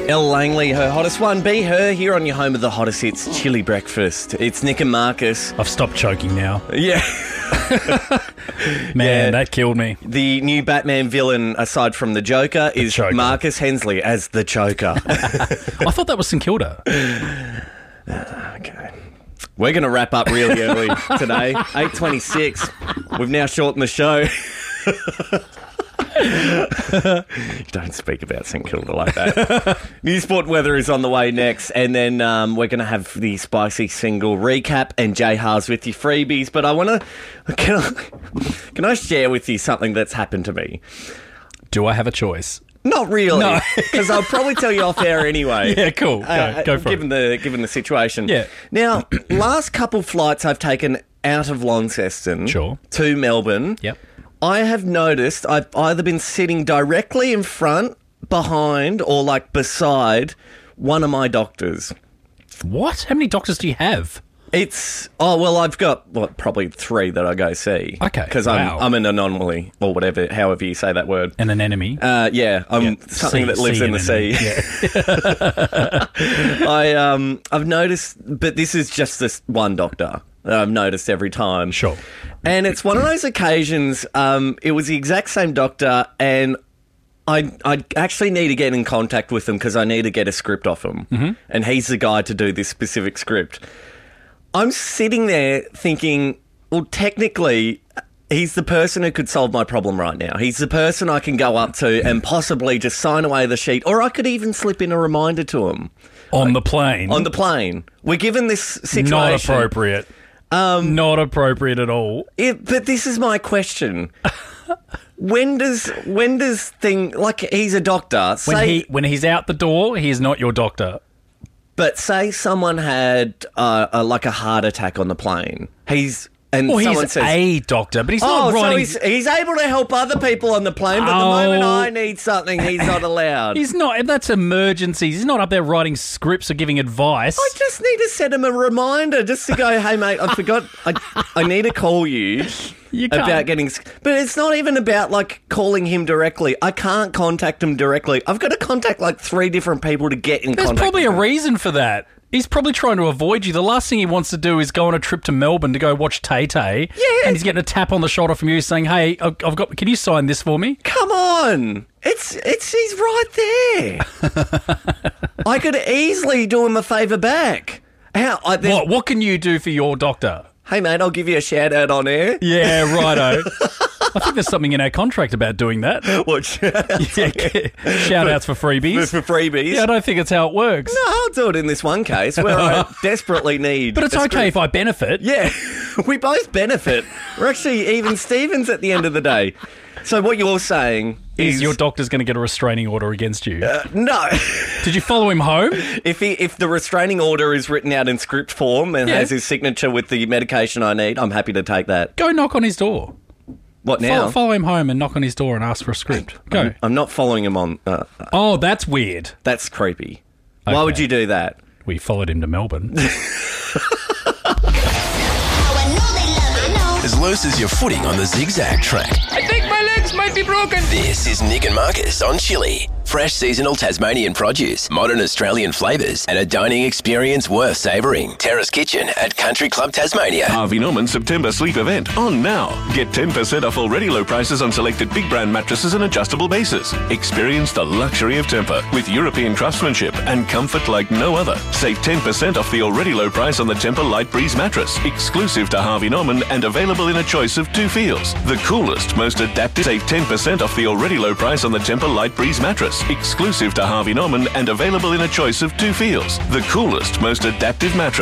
Elle Langley, her hottest one. Be her here on your home of the hottest hits, Chili Breakfast. It's Nick and Marcus. I've stopped choking now. Yeah. Man, that killed me. The new Batman villain, aside from the Joker, is Joker. Marcus Hensley as the Joker. I thought that was St Kilda. Okay. We're going to wrap up really early today. 8:26. We've now shortened the show. Don't speak about St Kilda like that. New sport weather is on the way next, and then we're going to have the spicy single recap and Jay Haas with your freebies. But I want to... Can I share with you something that's happened to me? Do I have a choice? Not really, No. because I'll probably tell you off air anyway. Yeah, cool. Go for it. Given the situation. Yeah. Now, last couple flights I've taken out of Launceston to Melbourne. Yep. I have noticed I've either been sitting directly in front, behind, or like beside one of my doctors. What? How many doctors do you have? I've got probably 3 that I go see. Okay, because wow. I'm an anomaly or whatever, however you say that word. And an enemy. Yeah, I'm something that lives in the sea. Yeah. I've noticed, but this is just this one doctor that I've noticed every time. Sure. And it's one of those occasions. It was the exact same doctor, and I actually need to get in contact with him because I need to get a script off him, and he's the guy to do this specific script. I'm sitting there thinking, well, technically, he's the person who could solve my problem right now. He's the person I can go up to and possibly just sign away the sheet, or I could even slip in a reminder to him. On the plane? On the plane. We're given this situation. Not appropriate. Not appropriate at all. But this is my question. When does he's a doctor. When he's out the door, he is not your doctor. But say someone had a heart attack on the plane. He's a doctor, but he's not writing... So he's able to help other people on the plane, but the moment I need something, he's not allowed. He's not. That's emergencies. He's not up there writing scripts or giving advice. I just need to set him a reminder just to go, hey, mate, I forgot. I need to call you. You can't. About getting... But it's not even about, calling him directly. I can't contact him directly. I've got to contact, 3 different people to get in contact. There's probably a reason for that. He's probably trying to avoid you. The last thing he wants to do is go on a trip to Melbourne to go watch Tay-Tay. Yeah. And he's getting a tap on the shoulder from you saying, hey, can you sign this for me? Come on. He's right there. I could easily do him a favour back. What can you do for your doctor? Hey, mate, I'll give you a shout-out on air. Yeah, righto. I think there's something in our contract about doing that. What, shout-outs? Yeah, shout-outs for freebies. For freebies? Yeah, I don't think it's how it works. No, I'll do it in this one case where I desperately need... But it's okay if I benefit. Yeah, we both benefit. We're actually even Stevens at the end of the day. So what you're saying is... your doctor's going to get a restraining order against you. No. Did you follow him home? If the restraining order is written out in script form and has his signature with the medication I need, I'm happy to take that. Go knock on his door. What now? Follow him home and knock on his door and ask for a script. Go. I'm not following him on... Oh, that's weird. That's creepy. Okay. Why would you do that? We followed him to Melbourne. As loose as your footing on the zigzag track. I think my legs might be broken. This is Nick and Marcus on Chili. Fresh seasonal Tasmanian produce, modern Australian flavours, and a dining experience worth savouring. Terrace Kitchen at Country Club Tasmania. Harvey Norman September sleep event on now. Get 10% off already low prices on selected big brand mattresses and adjustable bases. Experience the luxury of Tempur with European craftsmanship and comfort like no other. Save 10% off the already low price on the Tempur Light Breeze mattress, exclusive to Harvey Norman and available in a choice of 2 feels. The coolest, most adaptive. Save 10% off the already low price on the Tempur Light Breeze mattress, exclusive to Harvey Norman and available in a choice of 2 feels. The coolest, most adaptive mattress.